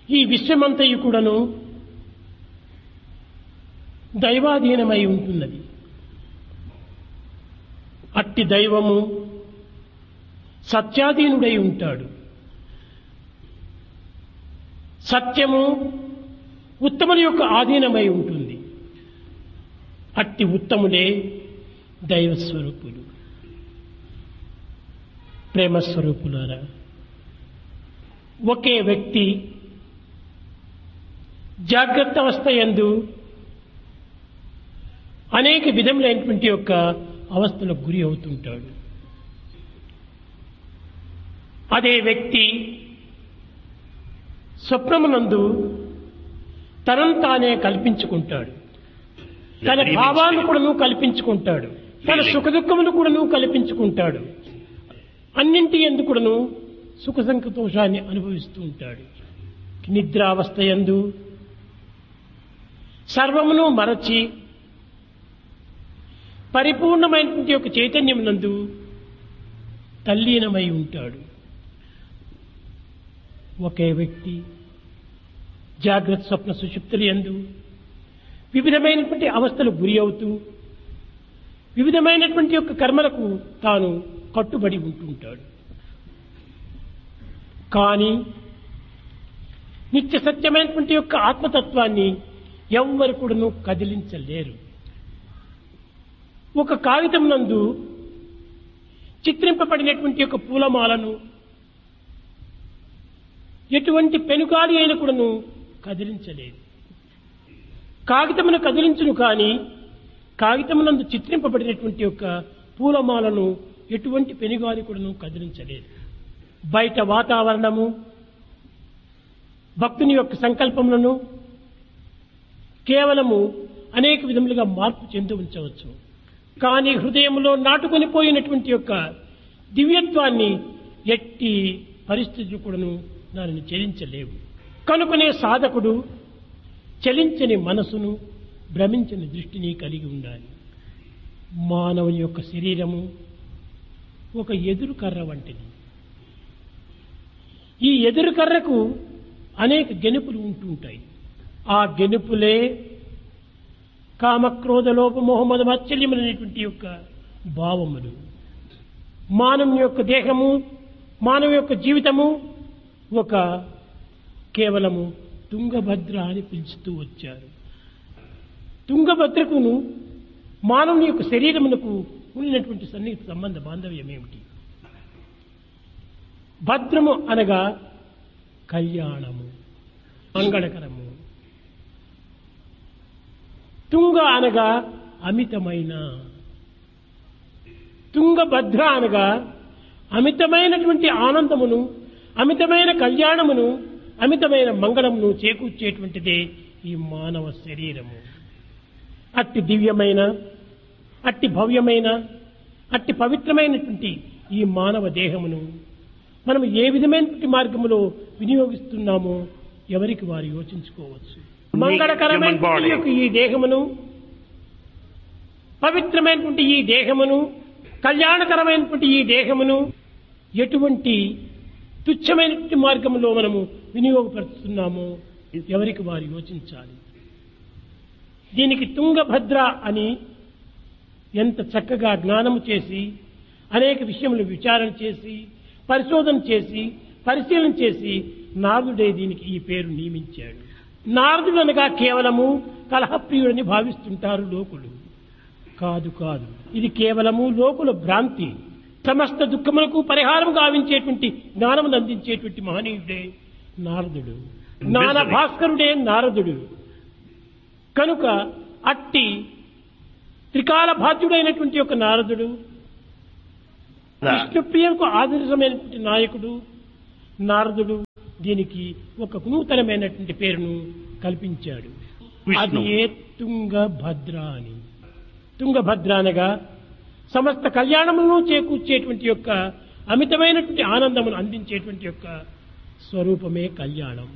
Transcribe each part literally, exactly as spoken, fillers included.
ఈ విశ్వమంతయు కూడాను దైవాధీనమై ఉంటున్నది. అట్టి దైవము సత్యాధీనుడై ఉంటాడు. సత్యము ఉత్తముల యొక్క ఆధీనమై ఉంటుంది. అట్టి ఉత్తములే దైవస్వరూపులు, ప్రేమస్వరూపులారా. ఒకే వ్యక్తి జాగ్రత్త అవస్థ యందు అనేక విధములైనటువంటి యొక్క అవస్థలకు గురి అవుతుంటాడు. అదే వ్యక్తి స్వప్నమునందు తనను తానే కల్పించుకుంటాడు. తన భావాలను కూడాను కల్పించుకుంటాడు. తన సుఖదుఖములు కూడాను కల్పించుకుంటాడు. అన్నింటి యందు కూడాను సుఖ సంతోషాన్ని అనుభవిస్తూ ఉంటాడు. నిద్రావస్థ యందు సర్వమును మరచి పరిపూర్ణమైనటువంటి యొక్క చైతన్యం నందు తల్లీనమై ఉంటాడు. ఒకే వ్యక్తి జాగ్రత్త స్వప్న సుషుప్తుల యందు వివిధమైనటువంటి అవస్థలకు గురి అవుతూ వివిధమైనటువంటి యొక్క కర్మలకు తాను కట్టుబడి ఉంటుంటాడు. కానీ నిత్య సత్యమైనటువంటి యొక్క ఆత్మతత్వాన్ని ఎవ్వరు కూడాను కదిలించలేరు. ఒక కాగితం నందు చిత్రింపబడినటువంటి యొక్క పూలమాలను ఎటువంటి పెనుగాలి అయినా కూడాను కదిలించలేదు. కాగితమును కదిలించును కానీ కాగితమునందు చిత్రింపబడినటువంటి యొక్క పూలమాలను ఎటువంటి పెనుగాలి కూడాను కదిలించలేదు. బయట వాతావరణము భక్తుని యొక్క సంకల్పములను కేవలము అనేక విధములుగా మార్పు చెంది ఉంచవచ్చు. కానీ హృదయంలో నాటుకొని పోయినటువంటి యొక్క దివ్యత్వాన్ని ఎట్టి పరిస్థితులు కూడాను దానిని చలించలేవు. కనుకనే సాధకుడు చలించని మనసును భ్రమించని దృష్టిని కలిగి ఉండాలి. మానవుని యొక్క శరీరము ఒక ఎదురు కర్ర వంటిది. ఈ ఎదురు కర్రకు అనేక గెనుపులు ఉంటుంటాయి. ఆ గెనుపులే కామక్రోధ లోప మోహమద మాత్సల్యములైనటువంటి యొక్క భావములు. మానవుని యొక్క దేహము మానవ యొక్క జీవితము ఒక కేవలము తుంగభద్ర అని పిలుస్తూ వచ్చారు. తుంగభద్రకును మానవుని యొక్క శరీరమునకు ఉన్నటువంటి సన్నిహిత సంబంధ బాంధవ్యం ఏమిటి? భద్రము అనగా కళ్యాణము, మంగళకరము. తుంగ అనగా అమితమైన, తుంగభద్ర అనగా అమితమైనటువంటి ఆనందమును, అమితమైన కళ్యాణమును, అమితమైన మంగళమును చేకూర్చేటువంటిదే ఈ మానవ శరీరము. అట్టి దివ్యమైన, అట్టి భవ్యమైన, అట్టి పవిత్రమైనటువంటి ఈ మానవ దేహమును మనం ఏ విధమైనటువంటి మార్గములో వినియోగిస్తున్నామో ఎవరికి వారు యోచించుకోవచ్చు. మంగళకరమైనటువంటి యొక్క ఈ దేహమును, పవిత్రమైనటువంటి ఈ దేహమును, కళ్యాణకరమైనటువంటి ఈ దేహమును ఎటువంటి తుచ్చమైనటువంటి మార్గంలో మనము వినియోగపరుస్తున్నామో ఎవరికి వారు యోచించాలి. దీనికి తుంగభద్ర అని ఎంత చక్కగా జ్ఞానము చేసి అనేక విషయములు విచారణ చేసి పరిశోధన చేసి పరిశీలన చేసి నారదుడే దీనికి ఈ పేరు నియమించాడు. నారదుడు అనగా కేవలము కలహప్రియుడని భావిస్తుంటారు లోకులు. కాదు కాదు, ఇది కేవలము లోకుల భ్రాంతి. సమస్త దుఃఖములకు పరిహారం గావించేటువంటి జ్ఞానమును అందించేటువంటి మహనీయుడే నారదుడు. జ్ఞాన భాస్కరుడే నారదుడు. కనుక అట్టి త్రికాల బాధ్యుడైనటువంటి యొక్క నారదుడు విష్ణుప్రియకు ఆదర్శమైనటువంటి నాయకుడు నారదుడు దీనికి ఒక నూతనమైనటువంటి పేరును కల్పించాడు. అది ఏ తుంగభద్ర అని. తుంగభద్ర అనగా సమస్త కళ్యాణములను చేకూర్చేటువంటి యొక్క అమితమైనటువంటి ఆనందమును అందించేటువంటి యొక్క స్వరూపమే కళ్యాణం.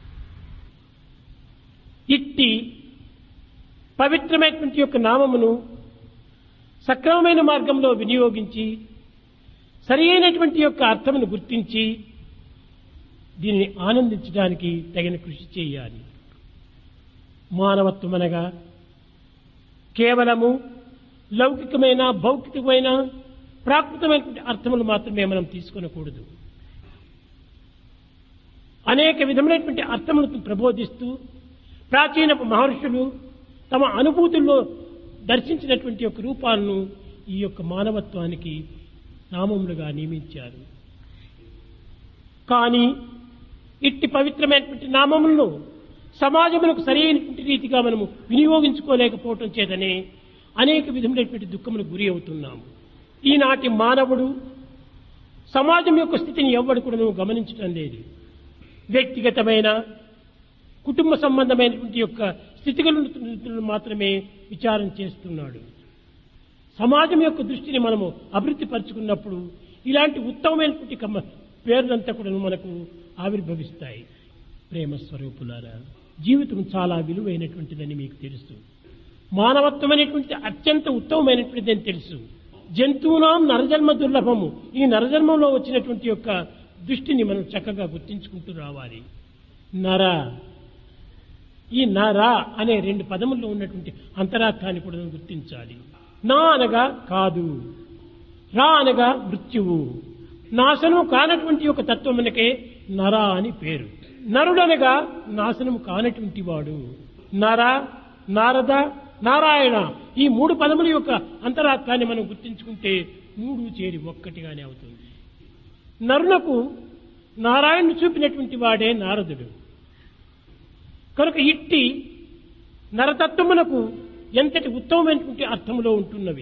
ఇట్టి పవిత్రమైనటువంటి యొక్క నామమును సక్రమమైన మార్గంలో వినియోగించి సరి అయినటువంటి యొక్క అర్థమును గుర్తించి దీనిని ఆనందించడానికి తగిన కృషి చేయాలి. మానవత్వం అనగా కేవలము లౌకికమైన భౌతికమైన ప్రాకృతమైనటువంటి అర్థములు మాత్రమే మనం తీసుకొనకూడదు. అనేక విధములైనటువంటి అర్థములను ప్రబోధిస్తూ ప్రాచీన మహర్షులు తమ అనుభూతుల్లో దర్శించినటువంటి యొక్క రూపాలను ఈ యొక్క మానవత్వానికి నామములుగా నియమించారు. కానీ ఇట్టి పవిత్రమైనటువంటి నామములను సమాజములకు సరైనటువంటి రీతిగా మనము వినియోగించుకోలేకపోవటం చేతనే అనేక విధములైనటువంటి దుఃఖములకు గురి అవుతున్నాము. ఈనాటి మానవుడు సమాజం యొక్క స్థితిని ఎవ్వడు కూడా గమనించడం లేదు. వ్యక్తిగతమైన కుటుంబ సంబంధమైనటువంటి యొక్క స్థితిగతులను మాత్రమే విచారం చేస్తున్నాడు. సమాజం యొక్క దృష్టిని మనము అభివృద్ధి పరుచుకున్నప్పుడు ఇలాంటి ఉత్తమమైనటువంటి కమ్మ పేర్లంతా కూడా మనకు ఆవిర్భవిస్తాయి. ప్రేమ స్వరూపులారా, జీవితం చాలా విలువైనటువంటిదని మీకు తెలుసు. మానవత్వం అనేటువంటి అత్యంత ఉత్తమమైనటువంటిదని తెలుసు. జంతువునాం నరజన్మ దుర్లభము. ఈ నరజన్మంలో వచ్చినటువంటి యొక్క దృష్టిని మనం చక్కగా గుర్తించుకుంటూ రావాలి. నర, ఈ నర అనే రెండు పదముల్లో ఉన్నటువంటి అంతరార్థాన్ని కూడా గుర్తించాలి. నా అనగా కాదు, రా అనగా మృత్యువు, నాశనం కానటువంటి ఒక తత్వమునకే నర అని పేరు. నరుడనగా నాశనము కానటువంటి వాడు. నర, నారద, నారాయణ ఈ మూడు పదముల యొక్క అంతరార్థాన్ని మనం గుర్తించుకుంటే మూడు చేరి ఒక్కటిగానే అవుతుంది. నరులకు నారాయణుడు చూపినటువంటి వాడే నారదుడు. కనుక ఇట్టి నరతత్వమునకు ఎంతటి ఉత్తమమైనటువంటి అర్థములో ఉంటున్నవి.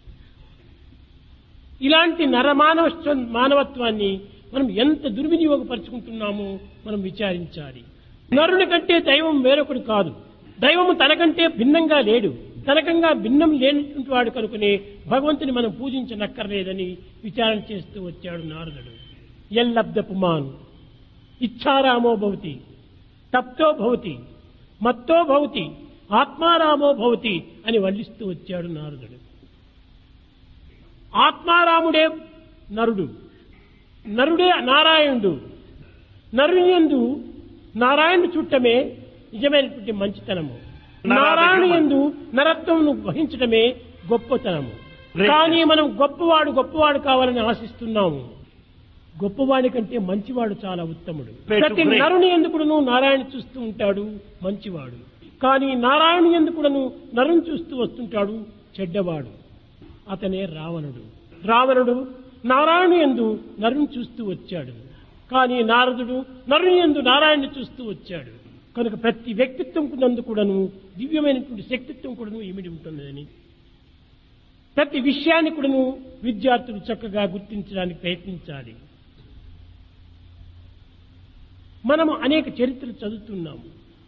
ఇలాంటి నరమానవ మానవత్వాన్ని మనం ఎంత దుర్వినియోగపరుచుకుంటున్నామో మనం విచారించాలి. నరుని కంటే దైవం వేరొకడు కాదు. దైవము తనకంటే భిన్నంగా లేడు. తనకంగా భిన్నం లేనటువంటి వాడు కనుకనే భగవంతుని మనం పూజించనక్కర్లేదని విచారణ చేస్తూ వచ్చాడు నారదుడు. ఎల్లబ్ద పుమాన్ ఇచ్చారామో భవతి, తప్తో భవతి, మత్తో భవతి, ఆత్మారామో భవతి అని వల్లిస్తూ వచ్చాడు నారదుడు. ఆత్మారాముడే నరుడు, నరుడే నారాయణుడు. నరునియందు నారాయణుడు చుట్టమే నిజమైనటువంటి మంచితనము. నారాయణ యందు నరత్వం వహించడమే గొప్పతనము. కానీ మనం గొప్పవాడు గొప్పవాడు కావాలని ఆశిస్తున్నాము. గొప్పవాడి కంటే మంచివాడు చాలా ఉత్తముడు. ప్రతి నరుని ఎందుకును నారాయణ చూస్తూ ఉంటాడు మంచివాడు. కానీ నారాయణ ఎందుకును నరుని చూస్తూ వస్తుంటాడు చెడ్డవాడు. అతనే రావణుడు. రావణుడు నారాయణ యందు నరుని చూస్తూ వచ్చాడు. కానీ నారదుడు నరుని యందు నారాయణ చూస్తూ వచ్చాడు. కనుక ప్రతి వ్యక్తిత్వం నందు కూడాను దివ్యమైనటువంటి శక్తిత్వం కూడాను ఇమిడి ఉంటున్నదని ప్రతి విషయాన్ని కూడాను విద్యార్థులు చక్కగా గుర్తించడానికి ప్రయత్నించాలి. మనము అనేక చరిత్రలు చదువుతున్నాము.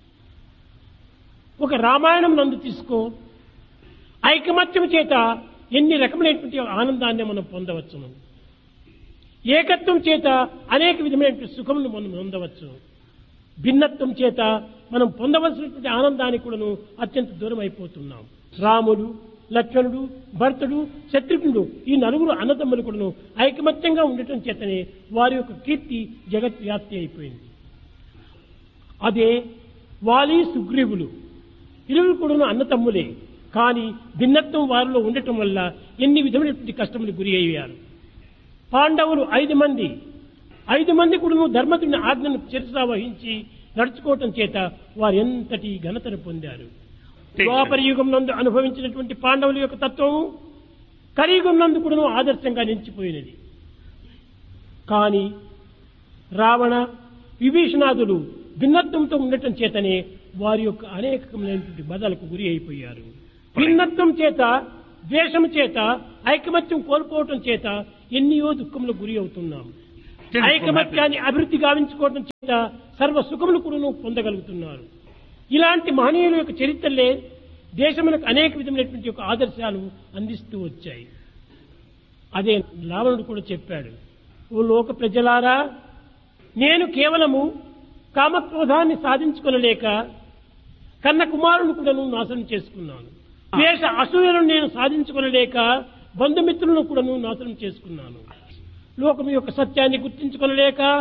ఒక రామాయణం నందు తీసుకో, ఐకమత్యం చేత ఎన్ని రకమైనటువంటి ఆనందాన్ని మనం పొందవచ్చును. ఏకత్వం చేత అనేక విధమైనటువంటి సుఖములు మనం పొందవచ్చు. భిన్నత్వం చేత మనం పొందవలసినటువంటి ఆనందానికి కూడాను అత్యంత దూరం అయిపోతున్నాం. రాముడు, లక్ష్మణుడు, భరతుడు, శత్రుఘ్నుడు ఈ నలుగురు అన్నదమ్ములు కూడాను ఐకమత్యంగా ఉండటం చేతనే వారి యొక్క కీర్తి జగత్ వ్యాప్తి అయిపోయింది. అదే వాలి, సుగ్రీవులు ఇరువురు కూడాను అన్నతమ్ములే. కానీ భిన్నత్వం వారిలో ఉండటం వల్ల ఎన్ని విధమైనటువంటి కష్టములు గురి అయ్యారు. పాండవులు ఐదు మంది ఐదు మంది కూడా ధర్మతుని ఆజ్ఞను శిరసా వహించి నడుచుకోవటం చేత వారు ఎంతటి ఘనతను పొందారు. ద్వాపర యుగం నందు అనుభవించినటువంటి పాండవుల యొక్క తత్వము కలియుగం నందు కూడా ఆదర్శంగా నిలిచిపోయినది. కానీ రావణ, విభీషణాదులు భిన్నత్వంతో ఉండటం చేతనే వారి యొక్క అనేకమైనటువంటి బదలకు గురి అయిపోయారు. భిన్నత్వం చేత, ద్వేషం చేత, ఐకమత్యం కోల్పోవటం చేత ఎన్నో దుఃఖములకు గురి అవుతున్నాం. ఐకమత్యాన్ని అభివృద్ధి గావించుకోవడం చేత సర్వ సుఖములు కూడా పొందగలుగుతున్నారు. ఇలాంటి మహనీయుల యొక్క చరిత్రలే దేశములకు అనేక విధమైనటువంటి యొక్క ఆదర్శాలు అందిస్తూ వచ్చాయి. అదే రావణుడు కూడా చెప్పాడు, ఓ లోక ప్రజలారా, నేను కేవలము కామక్రోధాన్ని సాధించుకొనలేక కన్న కుమారుని కూడా నాశనం చేసుకున్నాను. ద్వేష అసూయలను నేను సాధించుకొనలేక బంధుమిత్రులను కూడా నాశనం చేసుకున్నాను. లోకం యొక్క సత్యాన్ని గుర్తించుకొనలేక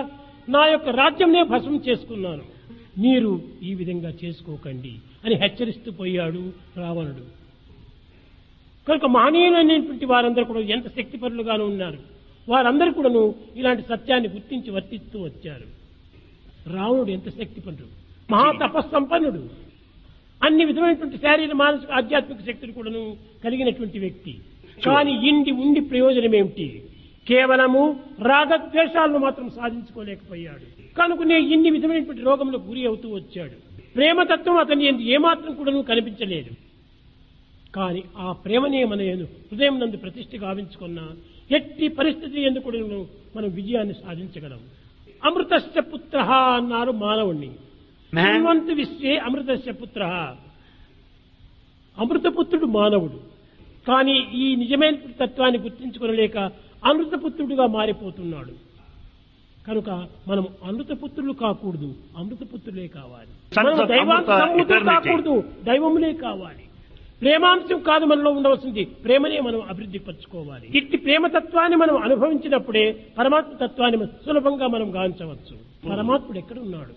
నా యొక్క రాజ్యంనే భస్మం చేసుకున్నాను, మీరు ఈ విధంగా చేసుకోకండి అని హెచ్చరిస్తూ పోయాడు రావణుడు. కనుక మహనీయులైనటువంటి వారందరూ కూడా ఎంత శక్తిపరులుగాను ఉన్నారు. వారందరూ కూడాను ఇలాంటి సత్యాన్ని గుర్తించి వర్తిస్తూ వచ్చారు. రావణుడు ఎంత శక్తిపరుడు, మహా తపస్సంపన్నుడు, అన్ని విధమైనటువంటి శారీరక మానసిక ఆధ్యాత్మిక శక్తులు కూడాను కలిగినటువంటి వ్యక్తి. కానీ ఇండి ఉండి ప్రయోజనం ఏమిటి? కేవలము రాగద్వేషాలను మాత్రం సాధించుకోలేకపోయాడు. కనుకనే ఇన్ని విధమైనటువంటి రోగములకు గురి అవుతూ వచ్చాడు. ప్రేమతత్వం అతని ఎందు ఏమాత్రం కూడాను కనిపించలేదు. కానీ ఆ ప్రేమనే మన హృదయం నందు ప్రతిష్ఠ గావించుకున్న ఎట్టి పరిస్థితి ఎందుకు కూడాను మనం విజయాన్ని సాధించగలం. అమృతస్య పుత్ర అన్నారు మానవుణ్ణి. శృణ్వంతు విశ్వే అమృతస్య పుత్ర, అమృతపుత్రుడు మానవుడు. కానీ ఈ నిజమైన తత్వాన్ని గుర్తించుకోలేక అమృతపుత్రుడుగా మారిపోతున్నాడు. కనుక మనం అమృతపుత్రులు కాకూడదు, అమృతపుత్రులే కావాలి. మనం దైవాంశం కాకూడదు, దైవములే కావాలి. ప్రేమాంశం కాదు మనలో ఉండవలసింది, ప్రేమనే మనం అభివృద్ధి పరచుకోవాలి. ఇట్టి ప్రేమతత్వాన్ని మనం అనుభవించినప్పుడే పరమాత్మ తత్వాన్ని సులభంగా మనం గాంచవచ్చు. పరమాత్ముడు ఎక్కడున్నాడు?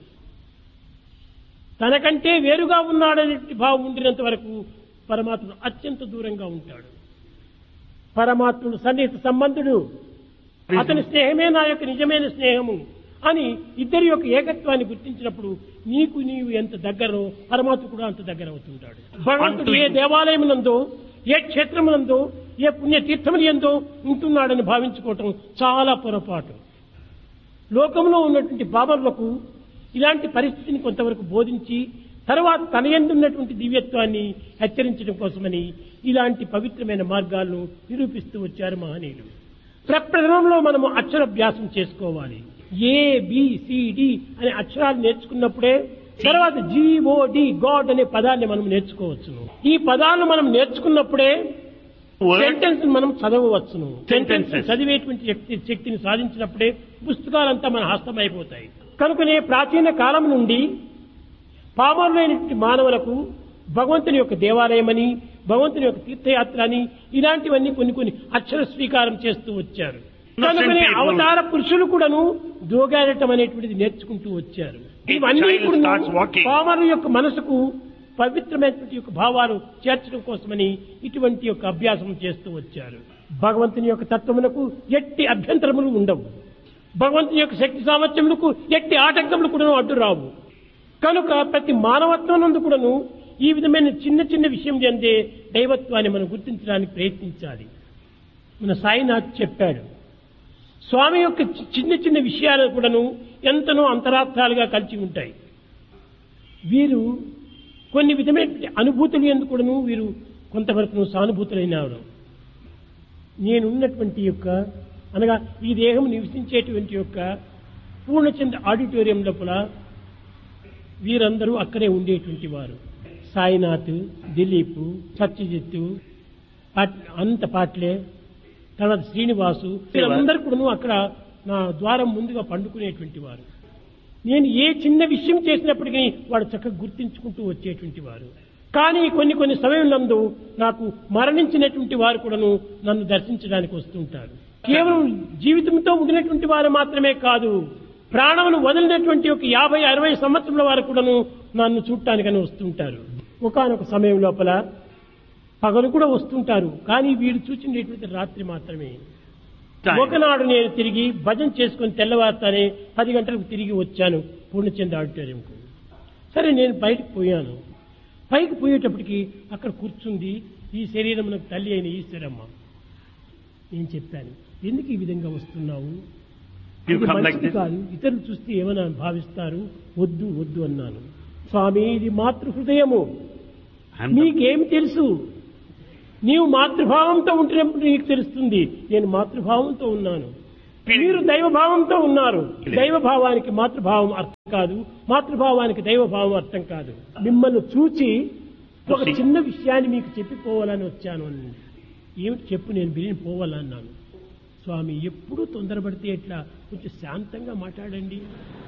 తనకంటే వేరుగా ఉన్నాడనే భావం ఉండినంత వరకు పరమాత్ముడు అత్యంత దూరంగా ఉంటాడు. పరమాత్ముడు సన్నిహిత సంబంధుడు, అతని స్నేహమే నా యొక్క నిజమైన స్నేహము అని ఇద్దరి యొక్క ఏకత్వాన్ని గుర్తించినప్పుడు నీకు నీవు ఎంత దగ్గరో పరమాత్మ కూడా అంత దగ్గర అవుతుంటాడు. భగవంతుడు ఏ దేవాలయమునందో, ఏ క్షేత్రమునందో, ఏ పుణ్యతీర్థములు ఎందో ఉంటున్నాడని భావించుకోవటం చాలా పొరపాటు. లోకంలో ఉన్నటువంటి బాబర్లకు ఇలాంటి పరిస్థితిని కొంతవరకు బోధించి తర్వాత తన యందున్నటువంటి దివ్యత్వాన్ని హెచ్చరించడం కోసమని ఇలాంటి పవిత్రమైన మార్గాలను నిరూపిస్తూ వచ్చారు మహనీయులు. ప్రప్రథమంలో మనము అక్షరాభ్యాసం చేసుకోవాలి. ఏ బి సి డి అనే అక్షరాలు నేర్చుకున్నప్పుడే తర్వాత జిఓడి గాడ్ అనే పదాన్ని మనం నేర్చుకోవచ్చును. ఈ పదాలను మనం నేర్చుకున్నప్పుడే సెంటెన్స్ మనం చదవవచ్చును. సెంటెన్స్ చదివేటువంటి శక్తిని సాధించినప్పుడే పుస్తకాలంతా మన హస్తమైపోతాయి. కనుకనే ప్రాచీన కాలం నుండి పామరులైనటువంటి మానవులకు భగవంతుని యొక్క దేవాలయమని, భగవంతుని యొక్క తీర్థయాత్ర అని ఇలాంటివన్నీ కొన్ని కొన్ని అక్షర స్వీకారం చేస్తూ వచ్చారు. కనుకనే అవతార పురుషులు కూడాను దోగాడటం అనేటువంటిది నేర్చుకుంటూ వచ్చారు. ఇవన్నీ పామరుల యొక్క మనసుకు పవిత్రమైనటువంటి యొక్క భావాలు చేర్చడం కోసమని ఇటువంటి యొక్క అభ్యాసం చేస్తూ వచ్చారు. భగవంతుని యొక్క తత్వములకు ఎట్టి అభ్యంతరములు ఉండవు. భగవంతుని యొక్క శక్తి సామర్థ్యములకు ఎట్టి ఆటంకములు కూడా అడ్డు రావు. కనుక ప్రతి మానవత్వం నందు కూడాను ఈ విధమైన చిన్న చిన్న విషయం చెందే దైవత్వాన్ని మనం గుర్తించడానికి ప్రయత్నించాలి. మన సాయినాథ్ చెప్పాడు, స్వామి యొక్క చిన్న చిన్న విషయాలు కూడాను ఎంతనో అంతరార్థాలుగా కలిసి ఉంటాయి. వీరు కొన్ని విధమైన అనుభూతులు ఎందుకు కూడాను వీరు కొంతవరకు సానుభూతులైనారు. నేనున్నటువంటి యొక్క అనగా ఈ దేహం నివసించేటువంటి యొక్క పూర్ణచంద్ర ఆడిటోరియం లోపల వీరందరూ అక్కడే ఉండేటువంటి వారు. సాయినాథ్, దిలీప్, సత్యజిత్, అంత పాట్లే, తర్వాత శ్రీనివాసు, వీరందరూ కూడా అక్కడ నా ద్వారం ముందుగా పండుకునేటువంటి వారు. నేను ఏ చిన్న విషయం చేసినప్పటికీ వాడు చక్కగా గుర్తించుకుంటూ వచ్చేటువంటి వారు. కానీ కొన్ని కొన్ని సమయంలో నాకు మరణించినటువంటి వారు కూడాను నన్ను దర్శించడానికి వస్తుంటారు. కేవలం జీవితంతో ముగినటువంటి వారు మాత్రమే కాదు, ప్రాణమును వదిలినటువంటి ఒక యాభై అరవై సంవత్సరాల వారు కూడాను నన్ను చూడటానికని వస్తుంటారు. ఒకానొక సమయం లోపల పగలు కూడా వస్తుంటారు, కానీ వీడు చూసినటువంటి రాత్రి మాత్రమే. ఒకనాడు నేను తిరిగి భజన చేసుకుని తెల్లవారుతానే పది గంటలకు తిరిగి వచ్చాను పూర్ణచంద్ర ఆడిటోరియంకు. సరే నేను బయటకు పోయాను. పైకి పోయేటప్పటికి అక్కడ కూర్చుంది ఈ శరీరమునకు తల్లి అయిన ఈశ్వరమ్మ. నేను చెప్పాను, ఎందుకు ఈ విధంగా వస్తున్నావు? మంచిది కాదు, ఇతరులు చూస్తే ఏమైనా భావిస్తారు, వద్దు వద్దు అన్నాను. స్వామి, ఇది మాతృహృదయము, నీకేమి తెలుసు? నీవు మాతృభావంతో ఉంటున్నప్పుడు నీకు తెలుస్తుంది. నేను మాతృభావంతో ఉన్నాను, మీరు దైవభావంతో ఉన్నారు. దైవభావానికి మాతృభావం అర్థం కాదు, మాతృభావానికి దైవభావం అర్థం కాదు. మిమ్మల్ని చూచి ఒక చిన్న విషయాన్ని మీకు చెప్పిపోవాలని వచ్చాను అని. ఏమిటి చెప్పు? నేను బిరిని పోవాలన్నాను. స్వామి, ఎప్పుడూ తొందరపడితే ఎట్లా, కొంచెం శాంతంగా మాట్లాడండి.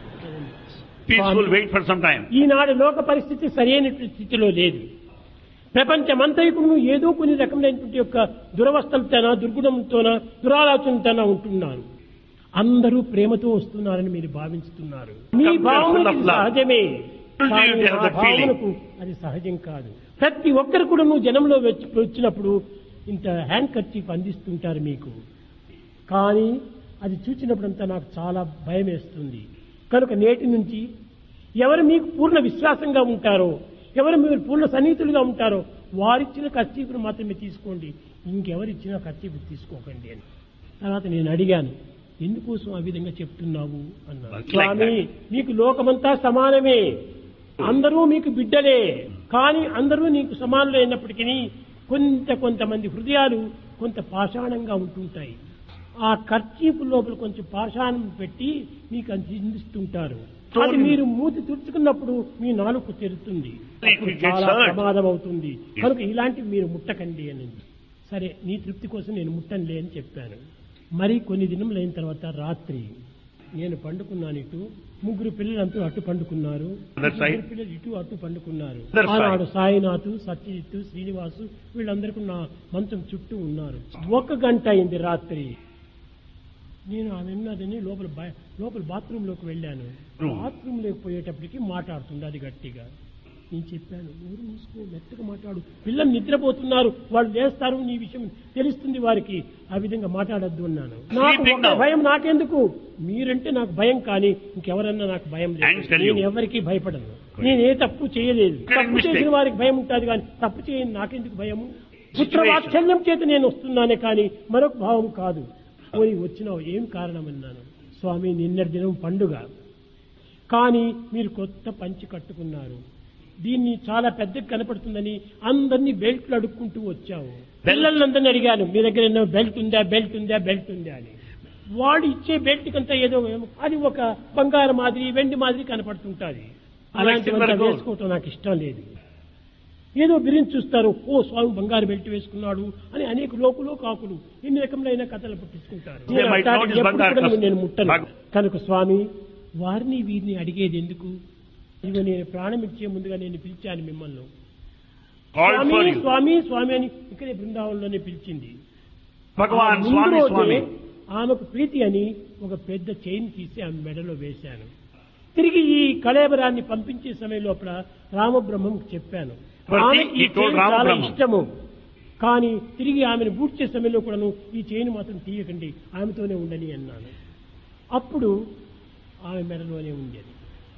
ఈనాడు లోక పరిస్థితి సరైనటువంటి స్థితిలో లేదు. ప్రపంచమంతా ఇప్పుడు ఏదో కొన్ని రకమైనటువంటి యొక్క దురవస్థలతోనా, దుర్గుణంతోనా, దురాలోచనతోనా ఉంటున్నారు. అందరూ ప్రేమతో వస్తున్నారని మీరు భావిస్తున్నారు. మీ భావనకు సహజమే, కానీ నా భావనకు అది సహజం కాదు. ప్రతి ఒక్కరు కూడా నువ్వు జనంలో వచ్చి- వచ్చినప్పుడు ఇంత హ్యాండ్ కర్చీఫ్ అందిస్తుంటారు మీకు, కానీ అది చూసినప్పుడంతా నాకు చాలా భయం వేస్తుంది. కనుక నేటి నుంచి ఎవరు మీకు పూర్ణ విశ్వాసంగా ఉంటారో, ఎవరు మీరు పూర్ణ సన్నిహితులుగా ఉంటారో వారిచ్చిన కర్చీఫ్ను మాత్రమే తీసుకోండి, ఇంకెవరిచ్చిన కర్చీఫ్ తీసుకోకండి అని. తర్వాత నేను అడిగాను, ఎందుకోసం ఆ విధంగా చెప్తున్నావు అన్నాను. Like Swamy, that. మీకు లోకమంతా సమానమే, అందరూ మీకు బిడ్డలే, కానీ అందరూ నీకు సమానులు అయినప్పటికీ కొంత కొంతమంది హృదయాలు కొంత పాషాణంగా ఉంటుంటాయి. ఆ కర్చీపు లోపల కొంచెం పాషాణం పెట్టి మీకు అందిస్తుంటారు. అది మీరు మూతి తుడుచుకున్నప్పుడు మీ నాలుగు తెరుతుంది, అప్పుడు చాలా ప్రమాదం అవుతుంది. కనుక ఇలాంటివి మీరు ముట్టకండి అని. సరే, నీ తృప్తి కోసం నేను ముట్టనులే అని చెప్పాను. మరి కొన్ని దినములు అయిన తర్వాత రాత్రి నేను పండుకున్నాను, ఇటు ముగ్గురు పిల్లలంతా అటు పండుకున్నారు, Other side. ముగ్గురు పిల్లలు ఇటు అటు పండుకున్నారు. Other side. ఆనాడు సాయినాథ్, సత్యజిత్, శ్రీనివాసు వీళ్ళందరికీ నా మంచం చుట్టూ ఉన్నారు. ఒక గంట అయింది రాత్రి. నేను ఆమె ఉన్నదని లోపల బయ- లోపల బాత్రూమ్ లోకి వెళ్ళాను. Room. బాత్రూమ్ లోకి పోయేటప్పటికి మాట్లాడుతుంది అది గట్టిగా. నేను చెప్పాను, ఊరు మూసుకో, మెత్తగా మాట్లాడు, పిల్లలు నిద్రపోతున్నారు, వాళ్ళు లేస్తారు, నీ విషయం తెలుస్తుంది వారికి, ఆ విధంగా మాట్లాడొద్దు అన్నాను. నాకు Sleeping ఒక now. భయం నాకెందుకు, మీరంటే నాకు భయం, కానీ ఇంకెవరన్నా నాకు భయం And లేదు. tell you. నేను ఎవరికి భయపడను, నేను ఏ తప్పు చేయలేదు. Correct తప్పు mistake. చేసిన వారికి భయం ఉంటుంది, కానీ తప్పు చేయని నాకెందుకు భయము? పుత్రవాత్సల్యం చేత నేను వస్తున్నానే కానీ మరొక భావం కాదు. పోయి వచ్చినావు, ఏం కారణం అన్నాను. స్వామి, నిన్నటి దినం పండుగ, కానీ మీరు కొత్త పంచి కట్టుకున్నారు, దీన్ని చాలా పెద్దగా కనపడుతుందని అందరినీ బెల్ట్లు అడుక్కుంటూ వచ్చావు. పిల్లలందరినీ అడిగాను, మీ దగ్గర ఏమో బెల్ట్ ఉందా, బెల్ట్ ఉందా, బెల్ట్ ఉందా అని. వాడు ఇచ్చే బెల్ట్ కంతా ఏదో అది ఒక బంగారు మాదిరి, వెండి మాదిరి కనపడుతుంటుంది. అలాంటివంతా silver gold. వేసుకోవటం నాకు ఇష్టం లేదు. ఏదో బిరించి చూస్తారు, ఓ స్వామి బంగారు బెల్ట్ వేసుకున్నాడు అని అనేక లోకులు కాకులు ఎన్ని రకములైన కథలు పుట్టించుకుంటారు. They నేను might అట్లాంటి notice ఎప్పుడు బంగారు కూడా కస్- నేను ముట్టను. బాగా- కనుక స్వామి, వారిని వీరిని అడిగేది ఎందుకు? ఇదిగో నేను ప్రాణం ఇచ్చే ముందుగా నేను పిలిచాను మిమ్మల్ని. Called Swamy for you. స్వామి స్వామి అని ఇక్కడే బృందావనంలోనే పిలిచింది. Bhagavan, ఆ ముందు Swami, రోజే Swami. ఆమెకు ప్రీతి అని ఒక పెద్ద చైన్ తీసి ఆమె మెడలో వేశాను. తిరిగి ఈ కళేబరాన్ని పంపించే సమయం లోపల రామబ్రహ్మం చెప్పాను, But ఆమె he- ఈ he told చైన్ చాలా Ramabrahmam. ఇష్టము, కానీ తిరిగి ఆమెను బూట్ చేసే సమయంలో కూడాను ఈ చైన్ మాత్రం తీయకండి, ఆమెతోనే ఉండని అన్నాను. అప్పుడు ఆమె మెడలోనే ఉండేది.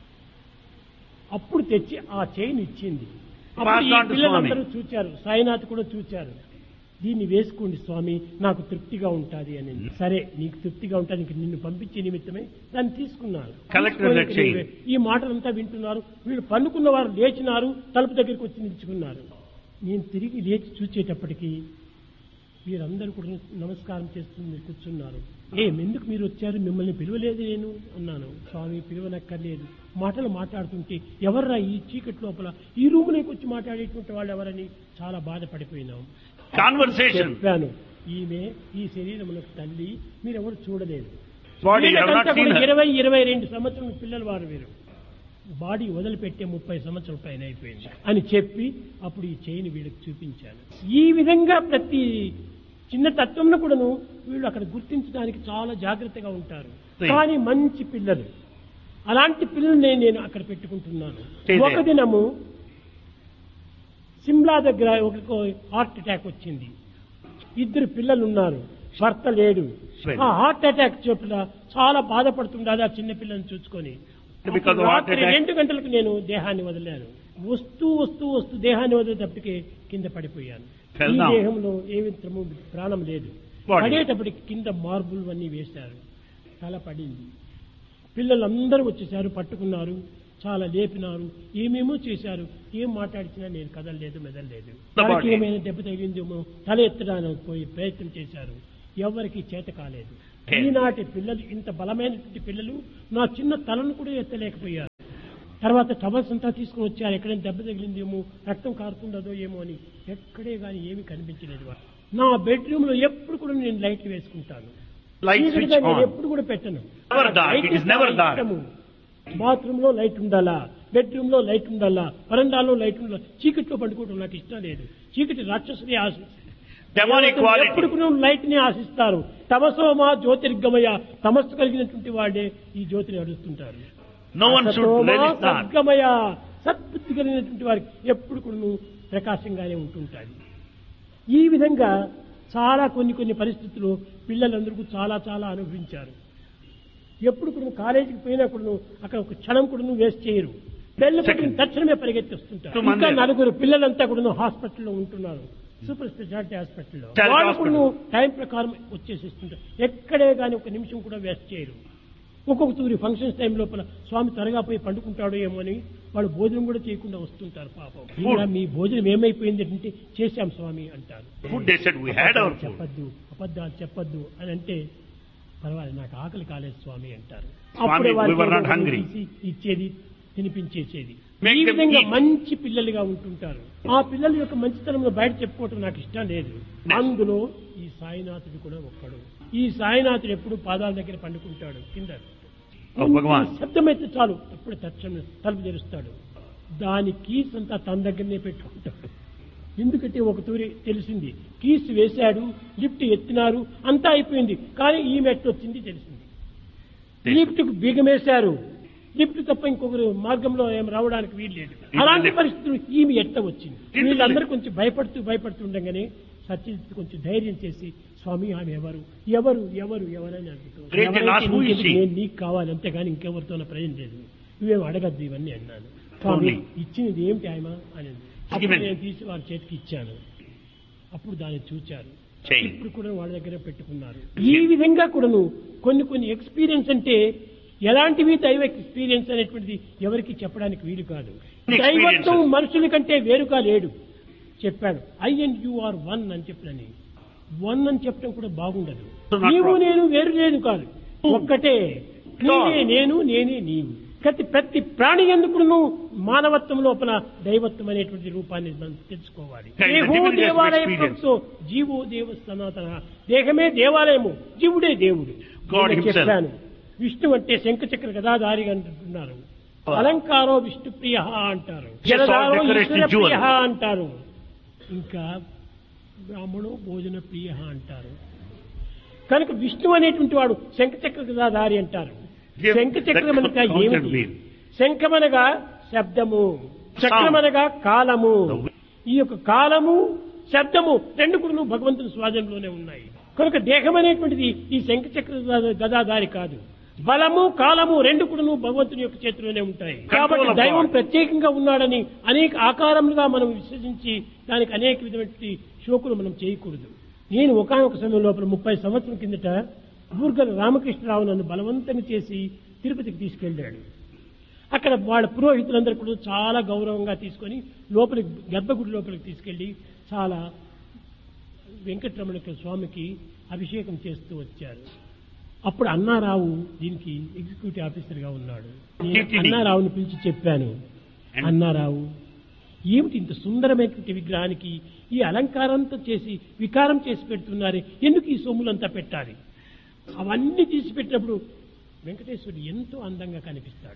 అప్పుడు తెచ్చి ఆ చైన్ ఇచ్చింది. అప్పుడు ఈ Passed on to పిల్లలందరూ Swami. చూచారు, సాయినాథ్ కూడా చూచారు. దీన్ని వేసుకోండి స్వామి, నాకు తృప్తిగా ఉంటుంది అని. సరే, నీకు తృప్తిగా ఉంటుంది, నీకు నిన్ను పంపించే నిమిత్తమే దాన్ని తీసుకున్నాను. Collected తీసుకొని that chain. ఈ మాటలంతా వింటున్నారు. వీళ్ళు పన్నుకున్న వారు లేచినారు, తలుపు దగ్గరికి వచ్చి నిల్చుకున్నారు. నేను తిరిగి లేచి చూచేటప్పటికి వీరందరూ కూడా నమస్కారం చేస్తూ కూర్చున్నారు. ఏం, ఎందుకు మీరు వచ్చారు, మిమ్మల్ని పిలవలేదు నేను అన్నాను. స్వామి, పిలువనక్కర్లేదు, మాటలు మాట్లాడుతుంటే ఎవర్రా ఈ చీకటి లోపల ఈ రూములోకి వచ్చి మాట్లాడేటువంటి వాళ్ళు ఎవరని చాలా బాధపడిపోయినాం. Conversation. చెప్పాను, ఈమె ఈ శరీరములకు తల్లి, మీరెవరు చూడలేదు. Body, you have not వీళ్ళకంతా seen కూడా her. ఇరవై ఇరవై రెండు సంవత్సరాల పిల్లలు వారు వీరు. బాడీ వదిలిపెట్టే ముప్పై సంవత్సరాల పైన అయిపోయింది అని చెప్పి అప్పుడు ఈ చైన్ వీళ్ళకి చూపించాను. ఈ విధంగా ప్రతి చిన్న తత్వంను కూడాను వీళ్ళు అక్కడ గుర్తించడానికి చాలా జాగ్రత్తగా ఉంటారు. Right. కానీ మంచి పిల్లలు, అలాంటి పిల్లల్ని నేను అక్కడ పెట్టుకుంటున్నాను. Stay there. ఒక దినము సిమ్లా దగ్గర ఒక హార్ట్ అటాక్ వచ్చింది. ఇద్దరు పిల్లలు ఉన్నారు, భర్త లేడు. Right. ఆ హార్ట్ అటాక్ చోట్ల చాలా బాధపడుతుండదు ఆ చిన్న పిల్లని చూసుకొని. Because of అప్పుడు heart రాత్రి attack. రెండు గంటలకు నేను దేహాన్ని వదిలాను. వస్తూ వస్తూ వస్తూ దేహాన్ని వదిలేటప్పటికే కింద పడిపోయాను. Fell ఈ down. దేహంలో ఏ విధము ప్రాణం లేదు. Body. పడేటప్పటికి కింద మార్బుల్ అన్నీ వేశారు, తల పడింది. పిల్లలందరూ వచ్చేసారు, పట్టుకున్నారు, చాలా లేపినారు, ఏమేమో చేశారు. ఏం మాట్లాడిచినా నేను కదలలేదు, మెదలలేదు. The body. వాళ్ళకి ఏమైనా దెబ్బ తగిలిందేమో తల ఎత్తడానికి పోయి ప్రయత్నం చేశారు, ఎవరికి చేత కాలేదు. Okay. ఈనాటి పిల్లలు, ఇంత బలమైనటువంటి పిల్లలు నా చిన్న తలను కూడా ఎత్తలేకపోయారు. తర్వాత టవల్స్ అంతా తీసుకుని వచ్చారు, ఎక్కడైనా దెబ్బ తగిలిందేమో, రక్తం కారుతుండదో ఏమో అని. ఎక్కడే కానీ ఏమీ కనిపించలేదు. నా బెడ్రూమ్ లో ఎప్పుడు కూడా నేను లైట్లు వేసుకుంటాను. Light switch చీకటిగా నేను on. ఎప్పుడు కూడా పెట్టను. Never dark. Light It is never చాలా dark. ఇష్టము. బాత్రూమ్ లో లైట్ ఉండాలా, బెడ్రూమ్ లో లైట్ ఉండాలా, వరండాలో లైట్ ఉండాలా. చీకటిలో పండుకోవడం నాకు ఇష్టం లేదు. చీకటి రాక్షసుని ఆశ. Demonic quality. ఎప్పుడు లైట్ ని ఆశిస్తారు. తమసోమా జ్యోతిర్గమయ, తమస్సు కలిగినటువంటి వాడే ఈ జ్యోతిని అడుగుతుంటారు. No one should let it start. సద్గమయ, సద్బుద్ధి కలిగినటువంటి వారికి ఎప్పుడు కూడా ప్రకాశంగానే ఉంటుంటాయి. ఈ విధంగా చాలా కొన్ని కొన్ని పరిస్థితులు పిల్లలందరికీ చాలా చాలా అనుభవించారు. ఎప్పుడు కూడా కాలేజీకి పోయినా కూడా అక్కడ ఒక క్షణం కూడా వేస్ట్ చేయరు. పిల్లలు తక్షణమే పరిగెత్తి వస్తుంటారు. ఇంకా నలుగురు పిల్లలంతా కూడా హాస్పిటల్లో ఉంటున్నారు, సూపర్ స్పెషాలిటీ హాస్పిటల్లో. వాళ్ళు కూడా టైం ప్రకారం వచ్చేసిస్తుంటారు. ఎక్కడే కానీ ఒక నిమిషం కూడా వేస్ట్ చేయరు. ఒక్కొక్క తూరి ఫంక్షన్స్ టైం లోపల స్వామి త్వరగా పోయి పండుకుంటాడు ఏమో అని వాళ్ళు భోజనం కూడా చేయకుండా వస్తుంటారు. పాపం ఇలా మీ భోజనం ఏమైపోయింది అంటే చేశాం స్వామి అంటారు. చెప్పద్దు, అబద్ధాలు చెప్పద్దు అని అంటే పర్వాలేదు, నాకు ఆకలి కాలేదు స్వామి అంటారు. అప్పుడే వారికి ఇచ్చేది, తినిపించేసేది. ఈ విధంగా మంచి పిల్లలుగా ఉంటుంటారు. ఆ పిల్లల యొక్క మంచితనంలో బయట చెప్పుకోవటం నాకు ఇష్టం లేదు. అందులో ఈ సాయినాథుడు కూడా ఒక్కడు. ఈ సాయినాథుడు ఎప్పుడు పాదాల దగ్గర పండుకుంటాడు కింద. శబ్దమైతే చాలు ఎప్పుడు తక్షణం తలుపు తెరుస్తాడు. దాని కీస్ అంతా తన దగ్గరనే పెట్టుకుంటాడు. ఎందుకంటే ఒక తూరి తెలిసింది, కీస్ వేశాడు, లిఫ్ట్ ఎత్తినారు, అంతా అయిపోయింది. కానీ ఈ మెట్టు వచ్చింది తెలిసింది. లిఫ్ట్ కు బీగమేశారు, లిఫ్ట్ తప్ప ఇంకొకరు మార్గంలో ఏం రావడానికి వీల్లేదు. అలాంటి పరిస్థితులు ఈమె ఎట్ట వచ్చింది. వీళ్ళందరూ కొంచెం భయపడుతూ భయపడుతూ ఉండగానే సత్యజిత్ కొంచెం ధైర్యం చేసి, స్వామి ఆమె ఎవరు ఎవరు ఎవరు ఎవరని అడుగుతాను. నేను నీకు కావాలి అంతేగాని ఇంకెవరితో ప్రయోజనం లేదు, నువ్వేం అడగద్దు ఇవన్నీ అన్నాను. స్వామి ఇచ్చినది ఏమిటి ఆయమా అని అప్పుడు నేను తీసి వారి చేతికి ఇచ్చాను. అప్పుడు దాన్ని చూచారు. ఇప్పుడు కూడా వాళ్ళ దగ్గర పెట్టుకున్నారు. ఈ విధంగా కూడాను కొన్ని కొన్ని ఎక్స్పీరియన్స్ అంటే ఎలాంటివి దైవ ఎక్స్పీరియన్స్ అనేటువంటిది ఎవరికి చెప్పడానికి వీలు కాదు. దైవత్వం మనుషుల కంటే వేరుగా లేడు చెప్పాడు. I and you are one అని చెప్పినని, వన్ అని చెప్పడం కూడా బాగుండదు. నీవు నేను వేరు లేదు కాదు, ఒక్కటే. నేనే నేను, నేనే నీవు. ప్రతి ప్రతి ప్రాణి ఎందుకు మానవత్వం లోపల దైవత్వం అనేటువంటి రూపాన్ని మనం తెలుసుకోవాలి. దేహో దేవాలయం, జీవో దేవ సనాతన. దేహమే దేవాలయము, జీవుడే దేవుడు చెప్పాను. విష్ణు అంటే శంఖచక్ర గదాధారి అంటున్నారు. అలంకారో విష్ణు ప్రియ అంటారు, జలధారో ఈశ్వర ప్రియ అంటారు, ఇంకా బ్రాహ్మణో భోజన ప్రియ అంటారు. కనుక విష్ణు అనేటువంటి వాడు శంఖచక్ర గదాధారి అంటారు. శంఖచక్రం అనగా ఏమిటి? శంఖమనగా శబ్దము, చక్రమనగా కాలము. ఈ యొక్క కాలము శబ్దము రెండు కూడా భగవంతుని స్వాధీనంలోనే ఉన్నాయి. కనుక దేహం అనేటువంటిది ఈ శంఖచక్ర గదాధారి కాదు. బలము కాలము రెండు కూడా భగవంతుని యొక్క చేతిలోనే ఉంటాయి. కాబట్టి దైవం ప్రత్యేకంగా ఉన్నాడని అనేక ఆకారములుగా మనం విశ్వసించి దానికి అనేక విధమైన షోకులు మనం చేయకూడదు. నేను ఒకానొక సమయం లోపల ముప్పై సంవత్సరం కిందట బూర్గల రామకృష్ణరావు నన్ను బలవంతంగా చేసి తిరుపతికి తీసుకెళ్లాడు. అక్కడ వాళ్ళ పురోహితులందరూ కూడా చాలా గౌరవంగా తీసుకొని లోపలికి గర్భగుడి లోపలికి తీసుకెళ్లి చాలా వెంకటరమణ స్వామికి అభిషేకం చేస్తూ వచ్చారు. అప్పుడు అన్నారావు దీనికి ఎగ్జిక్యూటివ్ ఆఫీసర్ గా ఉన్నాడు. నేను అన్నారావుని పిలిచి చెప్పాను, అన్నారావు ఏమిటి ఇంత సుందరమైనటువంటి విగ్రహానికి ఈ అలంకారంతో చేసి వికారం చేసి పెడుతున్నారు, ఎందుకు ఈ సొమ్ములంతా పెట్టాలి? అవన్నీ తీసి పెట్టినప్పుడు వెంకటేశ్వరుడు ఎంతో అందంగా కనిపిస్తాడు.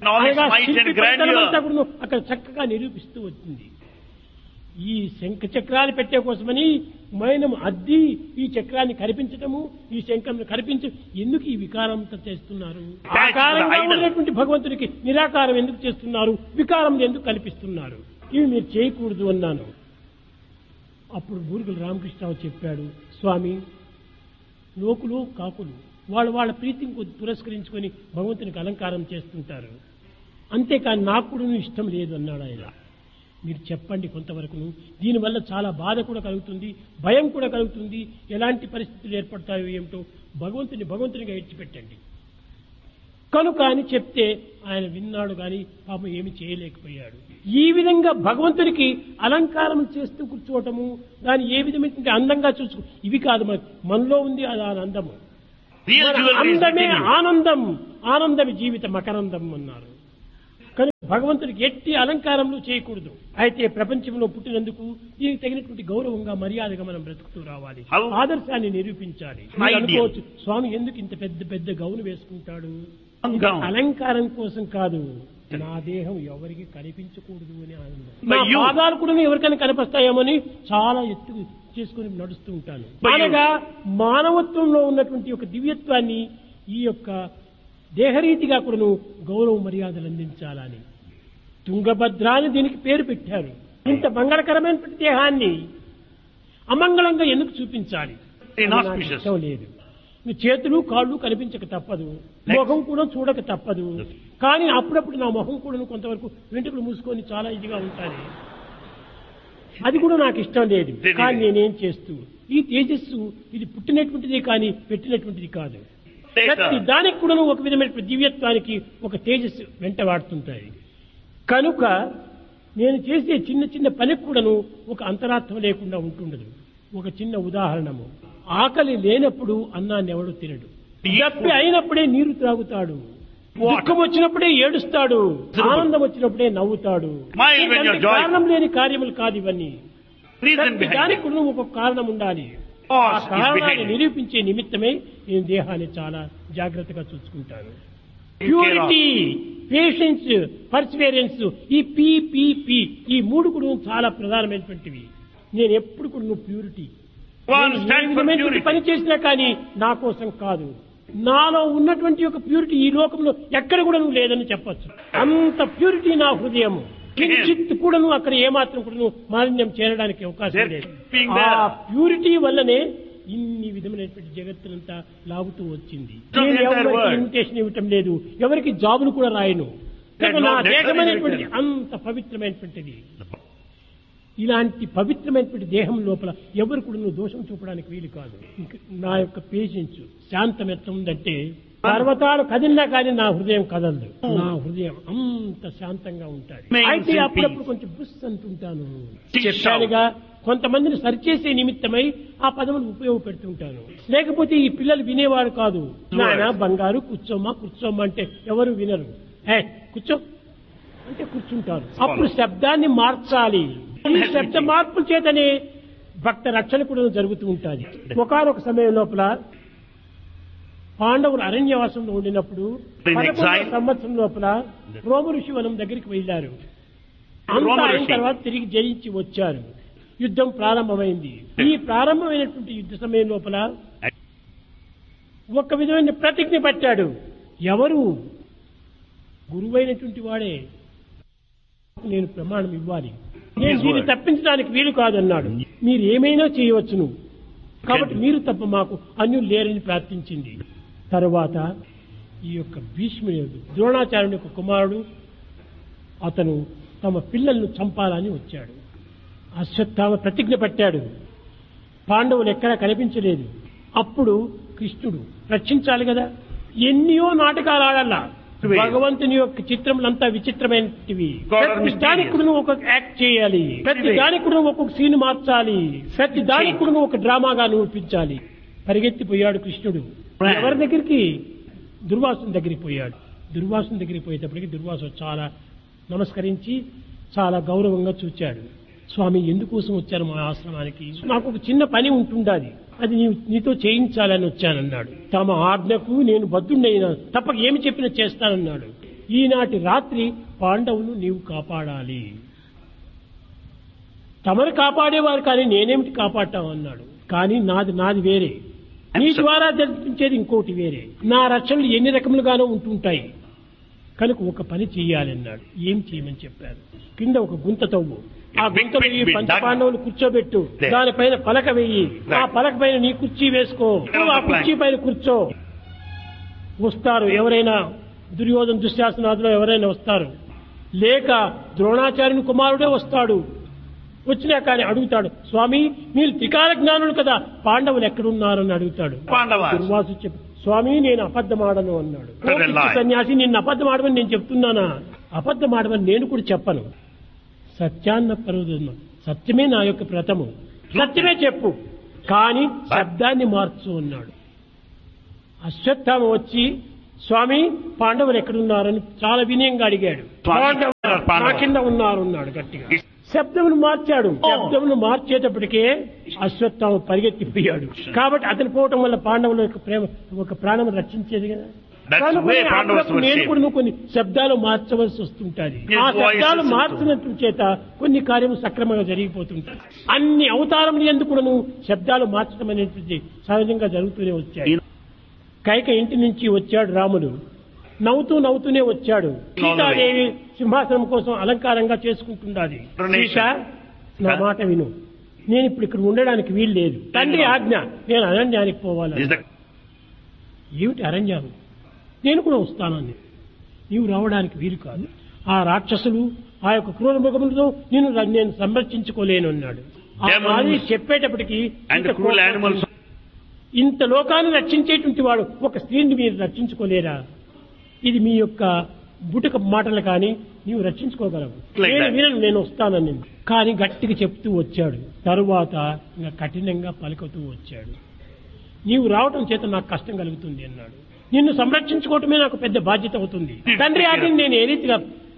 అక్కడ చక్కగా నిరూపిస్తూ వచ్చింది. ఈ శంఖ చక్రాలు పెట్టే కోసమని మైనం అద్ది ఈ చక్రాన్ని కనిపించటము, ఈ శంఖంను కనిపించ ఎందుకు ఈ వికారంతో చేస్తున్నారు? ఆకారంగా ఉన్నటువంటి భగవంతుడికి నిరాకారం ఎందుకు చేస్తున్నారు? వికారం ఎందుకు కల్పిస్తున్నారు? ఇవి మీరు చేయకూడదు అన్నాను. అప్పుడు బూర్గుల రామకృష్ణరావు చెప్పాడు, స్వామి లోకులు కాకులు వాళ్ళు వాళ్ళ ప్రీతిని కొద్ది పురస్కరించుకొని భగవంతునికి అలంకారం చేస్తుంటారు, అంతేకాని నాకు కూడా ఇష్టం లేదు అన్నాడు ఆయన. మీరు చెప్పండి కొంతవరకును, దీనివల్ల చాలా బాధ కూడా కలుగుతుంది, భయం కూడా కలుగుతుంది, ఎలాంటి పరిస్థితులు ఏర్పడతాయో ఏమిటో భగవంతుని భగవంతునిగా ఇచ్చిపెట్టండి కనుక అని చెప్తే ఆయన విన్నాడు కానీ పాపం ఏమి చేయలేకపోయాడు. ఈ విధంగా భగవంతునికి అలంకారం చేస్తూ కూర్చోవటము, దాన్ని ఏ విధమైన అందంగా చూసుకో, ఇవి కాదు మనకి, మనలో ఉంది అది ఆనందము. అందమే ఆనందం, ఆనందమే జీవిత మకరందం అన్నారు. కానీ భగవంతుడికి ఎట్టి అలంకారంలో చేయకూడదు. అయితే ప్రపంచంలో పుట్టినందుకు దీనికి తగినటువంటి గౌరవంగా మర్యాదగా మనం బ్రతుకుతూ రావాలి, ఆదర్శాన్ని నిరూపించాలి. అనుకోవచ్చు స్వామి ఎందుకు ఇంత పెద్ద పెద్ద గౌను వేసుకుంటాడు? అలంకారం కోసం కాదు, నా దేహం ఎవరికి కనిపించకూడదు అని ఆనందం. But నా you- పాదాలు కూడా ఎవరికైనా కనిపిస్తాయేమని చాలా ఎత్తు చేసుకుని నడుస్తూ ఉంటాను. But you- అనగా మానవత్వంలో ఉన్నటువంటి ఒక దివ్యత్వాన్ని ఈ యొక్క దేహరీతిగా కూడాను గౌరవ మర్యాదలు అందించాలని తుంగభద్ర అని దీనికి పేరు పెట్టారు. ఇంత మంగళకరమైనటువంటి దేహాన్ని అమంగళంగా ఎందుకు చూపించాలి? అది నాకు Inauspicious. ఇష్టం లేదు. మీ చేతులు కాళ్ళు కనిపించక తప్పదు, ముఖం కూడా చూడక తప్పదు. కానీ అప్పుడప్పుడు నా ముఖం కూడా కొంతవరకు వెంట్రుకలు మూసుకొని చాలా ఇదిగా ఉంటాయి. అది కూడా నాకు ఇష్టం లేదు. కానీ నేనేం చేస్తూ ఈ తేజస్సు ఇది పుట్టినటువంటిది కానీ పెట్టినటువంటిది కాదు. ప్రతి దానికి కూడా ఒక విధమైన దివ్యత్వానికి ఒక తేజస్సు వెంట వాడుతుంటాయి. కనుక నేను చేసే చిన్న చిన్న పనికి కూడాను ఒక అంతరార్థం లేకుండా ఉంటుండదు. ఒక చిన్న ఉదాహరణము, ఆకలి లేనప్పుడు అన్నాన్ని ఎవడు తినడు, దప్పి అయినప్పుడే నీరు త్రాగుతాడు, దుఃఖం వచ్చినప్పుడే ఏడుస్తాడు, ఆనందం వచ్చినప్పుడే నవ్వుతాడు. Smile when you're ఇలాంటి joyful. కారణం లేని కార్యములు కాదు ఇవన్నీ. Reason ప్రతి behind దానికి it. కూడా ఒక కారణం ఉండాలి. ఆ Cause is కారణాన్ని behind it. నిరూపించే నిమిత్తమే నేను దేహాన్ని చాలా జాగ్రత్తగా చూసుకుంటాను. You care purity, patience, perseverance, ఈ పి పి పి ఈ మూడు కూడా చాలా ప్రధానమైనటువంటివి. నేను ఎప్పుడు కూడా నువ్వు purity One stand for purity. పని చేసినా కానీ నా కోసం కాదు. నాలో ఉన్నటువంటి ఒక ప్యూరిటీ ఈ లోకంలో ఎక్కడ కూడా నువ్వు లేదని చెప్పొచ్చు. అంత ప్యూరిటీ నా హృదయం. కించిత్ కూడాను అక్కడ ఏమాత్రం కూడా మాలిన్యం చేరడానికి అవకాశం లేదు. Being ఆ there. ప్యూరిటీ వల్లనే ఇన్ని విధమైనటువంటి జగత్తునంతా లాగుతూ వచ్చింది. So the నేను entire ఎవరికి world. ఇన్విటేషన్ ఇవ్వటం లేదు, ఎవరికి జాబులు కూడా రాయను. There's no నా necessary దేహమైనటువంటి return. అంత పవిత్రమైనటువంటిది. ఇలాంటి పవిత్రమైనటువంటి దేహం లోపల ఎవరు కూడా నువ్వు దోషం చూపడానికి వీలు కాదు. ఇంక నా యొక్క పేషెన్స్, శాంతం ఎట్లా ఉందంటే పర్వతాలు కదిలినా కానీ నా హృదయం కదలదు. నా హృదయం అంత శాంతంగా ఉంటుంది. Remains అయితే in అప్పుడప్పుడు peace. కొంచెం బుస్ అంటుంటాను. Teach చెప్పానుగా, కొంతమందిని సరిచేసే నిమిత్తమై ఆ పదములు ఉపయోగపెడుతుంటాను. లేకపోతే ఈ పిల్లలు వినేవారు కాదు. నాయన బంగారు కూర్చోమ్మా కూర్చోమ్మా అంటే ఎవరు వినరు. ఏ కూర్చో అంటే కూర్చుంటారు. అప్పుడు శబ్దాన్ని మార్చాలి. ఈ శబ్ద మార్పుల చేతనే భక్త రక్షణ కూడా జరుగుతూ ఉంటుంది. ఒకానొక సమయం లోపల పాండవులు అరణ్యవాసంలో ఉండినప్పుడు In పదకొండవ exile. సంవత్సరం లోపల రోమ ఋషి వనం దగ్గరికి వెళ్ళారు. అంతా రోమ అయిన ఋషి. తర్వాత తిరిగి జయించి వచ్చారు. యుద్ధం ప్రారంభమైంది. ఈ ప్రారంభమైనటువంటి యుద్ధ సమయం లోపల ఒక విధమైన ప్రతిజ్ఞ పట్టాడు. ఎవరు? గురువైనటువంటి వాడే నేను ప్రమాణం ఇవ్వాలి, నేను His దీన్ని word. తప్పించడానికి వీలు కాదన్నాడు. మీరు ఏమైనా చేయవచ్చును, కాబట్టి మీరు తప్ప మాకు అన్యులు లేరని ప్రార్థించింది. తరువాత ఈ యొక్క భీష్ముడు ద్రోణాచార్యుని యొక్క కుమారుడు అతను తమ పిల్లలను చంపాలని వచ్చాడు. అశ్వత్థామ ప్రతిజ్ఞ పట్టాడు. పాండవులు ఎక్కడా కనిపించలేదు. అప్పుడు కృష్ణుడు రక్షించాలి కదా, ఎన్నో నాటకాలు ఆడాల. Wait. భగవంతుని యొక్క చిత్రములంతా విచిత్రమైనటివి. God are ప్రతి mysterious. దానికి కూడా నువ్వు ఒక యాక్ట్ చేయాలి, ప్రతి Wait. దానికి కూడా ఒక్కొక్క సీన్ మార్చాలి, ప్రతి దానికి కూడా నువ్వు ఒక డ్రామాగా నిరూపించాలి. పరిగెత్తిపోయాడు కృష్ణుడు. Right. ఎవరి దగ్గరికి? దుర్వాసుని దగ్గరికి పోయాడు. దుర్వాసుని దగ్గరికి పోయేటప్పటికి దుర్వాసు చాలా నమస్కరించి చాలా గౌరవంగా చూచాడు. స్వామి, ఎందుకోసం వచ్చారు మా ఆశ్రమానికి? నాకు ఒక చిన్న పని ఉంటుండాది, అది నీ నీతో చేయించాలని వచ్చానన్నాడు. తమ ఆజ్ఞకు నేను బద్ధుడైనా తప్పక ఏమి చెప్పినా చేస్తానన్నాడు. ఈనాటి రాత్రి పాండవులు నీవు కాపాడాలి. తమను కాపాడేవారు కానీ నేనేమిటి కాపాడతాం అన్నాడు. కానీ నాది నాది వేరే, నీ ద్వారా జరిపించేది ఇంకోటి వేరే. నా రక్షణలు ఎన్ని రకములుగానో ఉంటుంటాయి. కనుక ఒక పని చెయ్యాలన్నాడు. ఏం చేయమని చెప్పారు? కింద ఒక గుంత తవ్వు, ఆ గుంతలో ఈ పంచ పాండవులు కూర్చోబెట్టు, దానిపైన పలక వెయ్యి, ఆ పలక పైన నీ కుర్చీ వేసుకో, నువ్వు ఆ కుర్చీ పైన కూర్చో. వస్తారు ఎవరైనా, దుర్యోధన దుశ్శాసనాదులో ఎవరైనా వస్తారు, లేక ద్రోణాచార్యుని కుమారుడే వస్తాడు. వచ్చినా కానీ అడుగుతాడు, స్వామి మీరు త్రికాల జ్ఞానులు కదా, పాండవులు ఎక్కడున్నారని అడుగుతాడు. Pandavas. దుర్వాసు చెప్పు, స్వామి నేను అబద్ధమాడను అన్నాడు. Tell a lie. సన్యాసి నిన్ను అబద్ధమాడమని నేను చెప్తున్నానా? అబద్ధమాడమని నేను కూడా చెప్పను. సత్యాన్న పరుదున్న సత్యమే నా యొక్క ప్రథము, సత్యమే చెప్పు, కానీ శబ్దాన్ని మార్చు అన్నాడు. అశ్వత్థామ వచ్చి స్వామి పాండవులు ఎక్కడున్నారని చాలా వినయంగా అడిగాడు. స్వామి, పాండవులు పాండవులు. నా కింద ఉన్నారు అన్నాడు గట్టిగా. శబ్దమును మార్చాడు. శబ్దమును మార్చేటప్పటికే అశ్వత్థామ పరిగెత్తిపోయాడు. కాబట్టి అతను పోవటం వల్ల పాండవుల యొక్క ప్రేమ ఒక ప్రాణం రక్షించేది కదా. That's కనుక why Pandavas అప్పుడప్పుడు were నేను saved. కూడా కొన్ని శబ్దాలు మార్చవలసి వస్తుంటాయి. His ఆ voice శబ్దాలు is మార్చినట్టు చేత కొన్ని కార్యము సక్రమంగా జరిగిపోతుంటాయి. అన్ని అవతారములు ఎందుకు కూడాను శబ్దాలు మార్చడం అనేటువంటి సహజంగా జరుగుతూనే వచ్చాయి. కైక ఇంటి నుంచి వచ్చాడు రాముడు, నవ్వుతూ నవ్వుతూనే వచ్చాడు. సీతాదేవి సింహాసనం కోసం అలంకారంగా చేసుకుంటున్నది. సీత, నా మాట విను, నేను ఇప్పుడు ఇక్కడ ఉండడానికి వీలు లేదు. తండ్రి ఆజ్ఞ, నేను అరణ్యానికి పోవాలి. Is the- ఏమిటి అరణ్యాలు? నేను కూడా వస్తానని. నీవు రావడానికి వీలు కాదు. ఆ రాక్షసులు, ఆ యొక్క క్రూర మృగములతో నేను నేను సంరక్షించుకోలేను అన్నాడు. ఆ Demons మాది చెప్పేటప్పటికి and ఇంత the cruel కోపం, animals. ఇంత లోకాన్ని రక్షించేటువంటి వాడు ఒక స్త్రీని మీరు రక్షించుకోలేరా? ఇది మీ యొక్క బుటక మాటలు కానీ నీవు రక్షించుకోగలవు. Like నేను that. వినను, నేను వస్తానని. కానీ గట్టిగా చెప్తూ వచ్చాడు. తరువాత ఇంకా కఠినంగా పలుకుతూ వచ్చాడు. నీవు రావటం చేత నాకు కష్టం కలుగుతుంది అన్నాడు. నిన్ను సంరక్షించుకోవటమే నాకు పెద్ద బాధ్యత అవుతుంది. తండ్రి ఆజ్ఞని నేను ఏ రీతిగా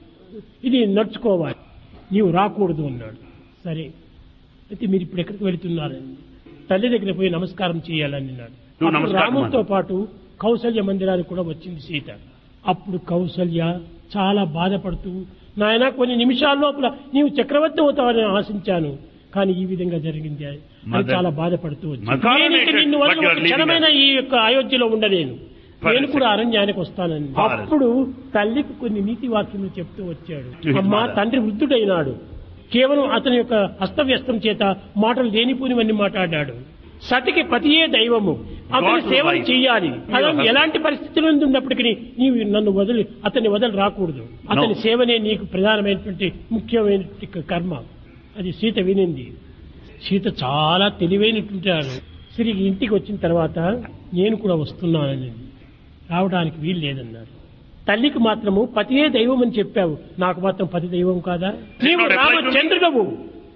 ఇది నడుచుకోవాలి, నీవు రాకూడదు అన్నాడు. సరే, అయితే మీరు ఇప్పుడు ఎక్కడికి వెళుతున్నారని తల్లి దగ్గర పోయి నమస్కారం చేయాలని అన్నాడు. నువ్వు అప్పుడు నమస్కారం రాముడితో పాటు కౌసల్య మందిరానికి కూడా వచ్చింది సీత. అప్పుడు కౌసల్య చాలా బాధపడుతూ, నాయన కొన్ని నిమిషాల లోపల నీవు చక్రవర్తి అవుతావని ఆశించాను, కానీ ఈ విధంగా జరిగింది అని Mother- చాలా బాధపడుతూ వచ్చింది. Mother- నేను ఇక నిన్ను వదిలి But you are ఒక leaving క్షణమైన ఈ యొక్క అయోధ్యలో ఉండలేను, For a నేను కూడా second. అరణ్యానికి వస్తానని. For a అప్పుడు తల్లికి కొన్ని నీతి వాక్యములు చెప్తూ వచ్చాడు. To his అమ్మా, mother. తండ్రి వృద్ధుడైనాడు, కేవలం అతని యొక్క హస్తవ్యస్తం చేత మాటలు లేనిపోనివన్నీ మాట్లాడాడు. సతికి పతియే దైవము, అతని God సేవలు provides. చేయాలి. అతను husband. ఎలాంటి పరిస్థితుల్లో ఉన్నప్పటికీ నీవు నన్ను వదిలి అతన్ని వదిలి రాకూడదు. అతని సేవనే నీకు ప్రధానమైనటువంటి ముఖ్యమైనటువంటి కర్మ. అది సీత వినింది. సీత చాలా తెలివైనటువంటి ఆమె. తిరిగి ఇంటికి వచ్చిన తర్వాత నేను కూడా వస్తున్నానని, రావడానికి వీలు లేదన్నారు. తల్లికి మాత్రము పతియే దైవం అని చెప్పావు, నాకు మాత్రం పతి దైవం కాదా? నీవు రామచంద్రుడవు,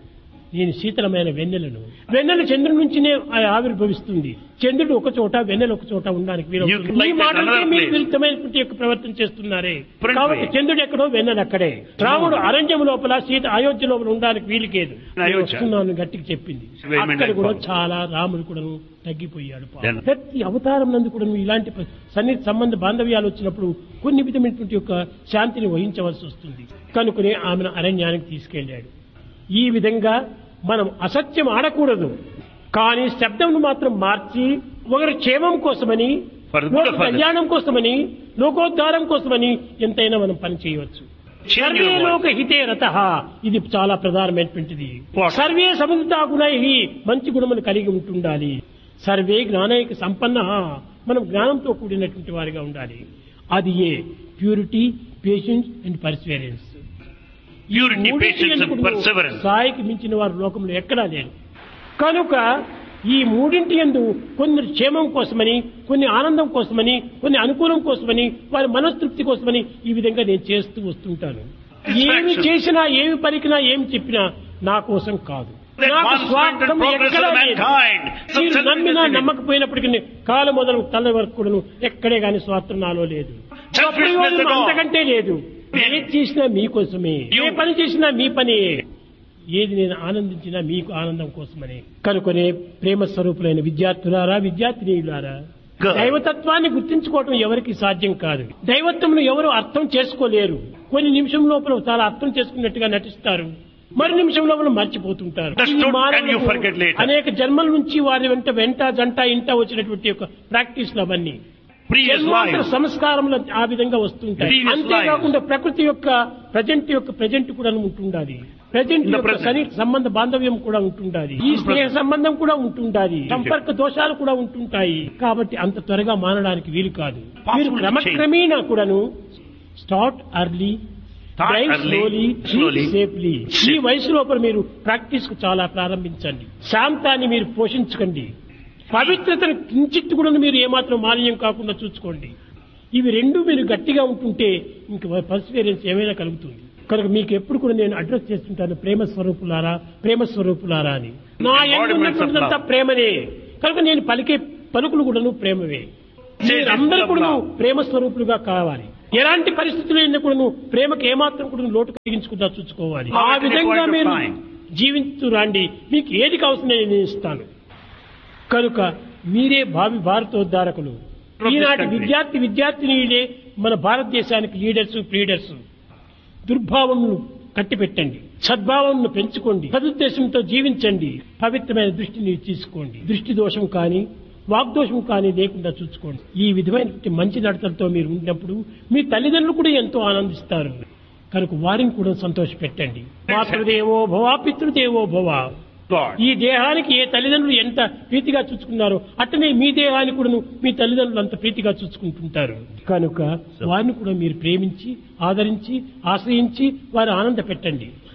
నేను శీతలమైన వెన్నెలను. వెన్నెల చంద్రుడి నుంచినే ఆవిర్భవిస్తుంది. చంద్రుడు ఒక చోట, వెన్నెల ఒక చోట ఉండడానికి వీలు You అవుతుంది. like ఈ that మాటలకే another మీరు place. విరుద్ధమైనటువంటి యొక్క ప్రవర్తన చేస్తున్నారే. Different కాబట్టి way. చంద్రుడు ఎక్కడో, వెన్నెల అక్కడే. రాముడు అరణ్యం లోపల, సీత అయోధ్య లోపల ఉండడానికి వీలుకేదు. నేను అయోధ్య. వస్తున్నాను గట్టిగా చెప్పింది. Very అక్కడ కూడా mindful. చాలా రాముడు కూడా తగ్గిపోయాడు. పాపం. Then- ప్రతి అవతారం నందు కూడా ఇలాంటి ప- సన్నిహిత సంబంధ బాంధవ్యాలు వచ్చినప్పుడు కొన్ని విధమైనటువంటి యొక్క శాంతిని వహించవలసి వస్తుంది. కనుకనే ఆమెను అరణ్యానికి తీసుకెళ్లాడు. ఈ విధంగా మనం అసత్యం ఆడకూడదు, కానీ శబ్దంను మాత్రం మార్చి ఒకరి క్షేమం కోసమని, For the good లోక of others. కళ్యాణం కోసమని, లోకోద్ధారం కోసమని ఎంతైనా మనం పని చేయవచ్చు. Change your survey voice. లోక హితే రతః, ఇది చాలా ప్రధానమైనటువంటిది. What? సర్వే సముదితా గుణై, మంచి గుణములు కలిగి ఉంటుండాలి. సర్వే జ్ఞానైక సంపన్న, మనం జ్ఞానంతో కూడినటువంటి వారిగా ఉండాలి. అది ఏ purity, patience and Perseverance. Purity, patience and perseverance. సాయికి మించిన వారు లోకంలో ఎక్కడా లేరు. కనుక ఈ మూడింటి యందు కొన్ని క్షేమం కోసమని, కొన్ని ఆనందం కోసమని, కొన్ని అనుకూలం కోసమని, వారి మనస్తృప్తి కోసమని ఈ విధంగా నేను చేస్తూ వస్తుంటాను. ఏమి చేసినా, ఏమి పలికినా, ఏమి చెప్పినా నా కోసం కాదు. That నాకు advancement and స్వార్థం progress ఎక్కడా of లేదు. mankind. మీరు Success నమ్మినా is నమ్మకపోయినప్పటికీ కాలు మొదలు తల వరకు కూడా ఎక్కడే గాని స్వార్థం నాలో లేదు. Selfishness ప్రయోజనం at all. అంతకంటే లేదు. ఏది చేసినా మీకోసమే, ఏ You- పని చేసినా మీ పని, ఏది నేను ఆనందించినా మీకు ఆనందం కోసమనే. కనుకొనే ప్రేమ స్వరూపులైన విద్యార్థులారా, విద్యార్థినీయులారా, Good. దైవతత్వాన్ని గుర్తించుకోవటం ఎవరికి సాధ్యం కాదు. దైవత్వమును ఎవరు అర్థం చేసుకోలేరు. కొన్ని నిమిషం లోపల చాలా అర్థం చేసుకున్నట్టుగా నటిస్తారు, మరి నిమిషం లోపల మర్చిపోతుంటారు. Understood ఇది మానవులకు and you forget later. అనేక జన్మల నుంచి వారి వెంట వెంట జంట ఇంట వచ్చినటువంటి యొక్క ప్రాక్టీస్లు అవన్నీ Previous జన్మాంతర lives. సంస్కారములు ఆ విధంగా వస్తుంటాయి. Previous అంతేకాకుండా ప్రకృతి యొక్క ప్రజెంట్ యొక్క ప్రజెంట్ కూడా ఉంటుండాలి. ప్రజెంట్ In the యొక్క present. సన్నిహిత సంబంధ బాంధవ్యం కూడా ఉంటుండాలి. ఈ స్నేహ సంబంధం కూడా ఉంటుండాలి. సంపర్క దోషాలు కూడా ఉంటుంటాయి. కాబట్టి అంత త్వరగా మానడానికి వీలు కాదు. Possible మీరు to క్రమక్రమేణా కూడాను start early, Start drive early, slowly, slowly, safely. ఈ safe. వయసు లోపల మీరు ప్రాక్టీస్ కు చాలా ప్రారంభించండి. శాంతాన్ని మీరు పోషించకండి. పవిత్రతను కించిత్తు కూడా మీరు ఏమాత్రం మాలిన్యం కాకుండా చూసుకోండి. ఇవి రెండు మీరు గట్టిగా ఉంటుంటే ఇంక పర్సివరెన్స్ ఏమైనా కలుగుతుంది. కనుక మీకు ఎప్పుడు కూడా నేను అడ్రస్ చేస్తుంటాను, ప్రేమ స్వరూపులారా, ప్రేమ స్వరూపులారా అని. నా యందు ఉన్నటువంటిదంతా ప్రేమనే. కనుక నేను పలికే పలుకులు కూడాను ప్రేమవే. మీరందరూ కూడా ప్రేమ స్వరూపులుగా కావాలి. ఎలాంటి పరిస్థితుల్లో కూడా ప్రేమకు ఏమాత్రం కూడా లోటు కలిగించుకుంటా చూసుకోవాలి. ఆ విధంగా మీరు జీవించు రండి. మీకు ఏది కావాల్సిన నేను ఇస్తాను. కనుక మీరే భావి భారతోద్ధారకులు. this ఈనాటి country. విద్యార్థి విద్యార్థినీలే మన భారతదేశానికి లీడర్స్ ప్లీడర్స్. దుర్భావమును కట్టిపెట్టండి, సద్భావమును పెంచుకోండి, సదుద్దేశంతో జీవించండి, పవిత్రమైన దృష్టిని తీసుకోండి. దృష్టి దోషం కానీ వాగ్దోషం కానీ లేకుండా చూసుకోండి. ఈ విధమైనటువంటి మంచి నడతలతో మీరు ఉన్నప్పుడు మీ తల్లిదండ్రులు కూడా ఎంతో ఆనందిస్తారు. కనుక వారిని కూడా సంతోష పెట్టండి. మాతృదేవో భవ పితృదేవో భవ. God. ఈ దేహానికి ఏ తల్లిదండ్రులు ఎంత ప్రీతిగా చూసుకున్నారో అట్టనే మీ దేహానికి కూడా మీ తల్లిదండ్రులు అంత ప్రీతిగా చూసుకుంటుంటారు. కనుక వారిని కూడా మీరు ప్రేమించి ఆదరించి ఆశ్రయించి వారు ఆనంద పెట్టండి.